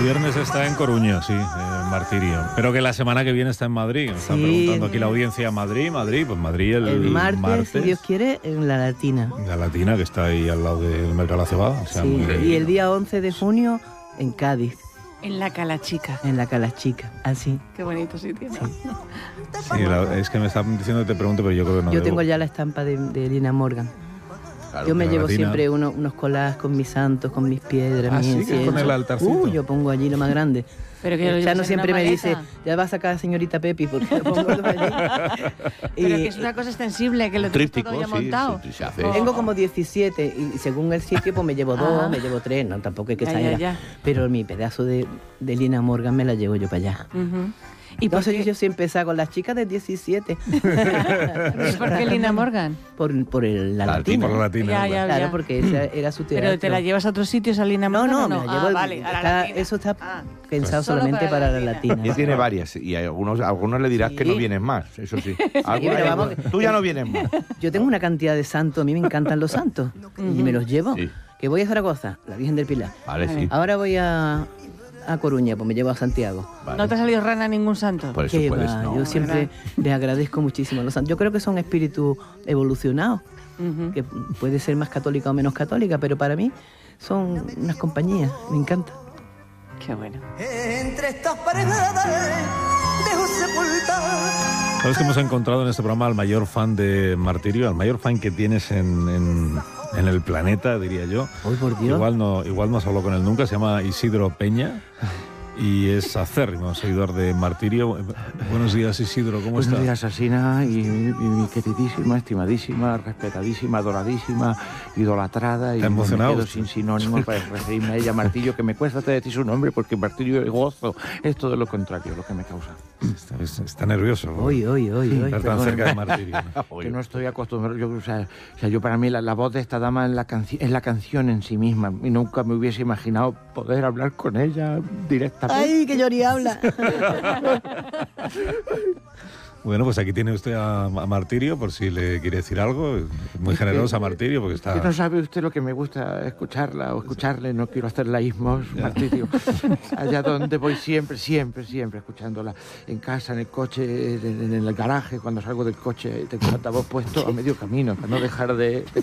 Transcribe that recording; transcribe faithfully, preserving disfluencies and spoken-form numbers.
viernes está en Coruña, sí, en Martirio. Pero que la semana que viene está en Madrid. Me están Sí. preguntando aquí la audiencia, Madrid, Madrid, pues Madrid el, El martes, martes. si Dios quiere, en La Latina. La Latina, que está ahí al lado del Mercado de la Cebada. O sea, Sí, muy bien. y el día once de junio en Cádiz, En la Calachica. en la Calachica, así. Qué bonito sitio. Sí, la- es que me están diciendo que te pregunte, pero yo creo que no Yo debo. tengo ya la estampa de, de Lina Morgan. Claro, Yo me la llevo Latina. siempre uno- unos collages con mis santos, con mis piedras, Ah, mis sí, que inciensos. con el altarcito. Uh, yo pongo allí lo más grande. Pero que lo El llevas Chano en siempre una me dice, maleta. ya va a sacar a señorita Pepi, porque lo pongo todo allí. Pero Y que es una cosa extensible, que lo tienes Tríptico, todo ya sí, montado. sí, se hace. Oh. tengo como diecisiete, y según el sitio, pues me llevo dos, Ah. me llevo tres, no, tampoco hay que Ya, ya, exagerar. ya. Pero mi pedazo de, de Lina Morgan me la llevo yo para allá. Ujú. ¿Y por Entonces qué, yo siempre empezaba con las chicas de diecisiete. ¿y por qué Lina Morgan? por, por el, la La latina. Por la Latina. Ya, claro. ya. Claro, porque ese era su teatro. ¿Pero te la llevas a otros sitios a Lina No, Morgan? no, o me la Ah, llevo. vale, a la está- Latina. eso está Ah. pensado Solo solamente para para la la latina. latina. Y tiene varias, y a algunos, a algunos le dirás Sí. que no vienes más, eso sí. Algo- pero vamos que- tú ya no vienes más. Yo tengo una cantidad de santos, a mí me encantan los santos. Y me los llevo. Sí. Que voy a Zaragoza, la Virgen del Pilar. Vale, sí. Ahora voy a, a Coruña, pues me llevo a Santiago. Vale. ¿No te ha salido rana a ningún santo? Por eso Qué puedes, va, no. yo siempre les agradezco muchísimo a los santos. Yo creo que son espíritus evolucionados, Ujú. que puede ser más católica o menos católica, pero para mí son unas compañías, me encanta. Qué bueno. Entre estas paredes dejo sepultar. Sabes que hemos encontrado en este programa al mayor fan de Martirio, al mayor fan que tienes en, en, en el planeta, diría yo. Hoy por Dios. Igual no, igual no has hablado con él nunca, se llama Isidro Peña y es acérrimo seguidor de Martirio. Buenos días, Isidro, ¿cómo Buenos estás? días, Asina, y, y mi queridísima, estimadísima, respetadísima, adoradísima, idolatrada. Y ¿Está emocionado me quedo usted? sin sinónimos para referirme a ella, Martirio, que me cuesta hasta decir su nombre porque Martirio es gozo, es todo lo contrario lo que me causa. Está, está- está nervioso. ¿no? Hoy, hoy, hoy, hoy. Estar tan cerca de Martirio. ¿no? Que no estoy acostumbrado, yo, o, sea, o sea, yo para mí la, la voz de esta dama es la, canci- es la canción en sí misma y nunca me hubiese imaginado poder hablar con ella directamente. ¡Ay, que Yori habla! Bueno, pues aquí tiene usted a, a Martirio, por si le quiere decir algo. Muy Es que- generosa Martirio, porque Que no está... sabe usted lo que me gusta escucharla o escucharle, no quiero hacer laísmos, Martirio. Allá donde voy siempre, siempre, siempre escuchándola. En casa, en el coche, en, en el garaje, cuando salgo del coche, tengo el altavoz puesto a medio camino para no dejar de, de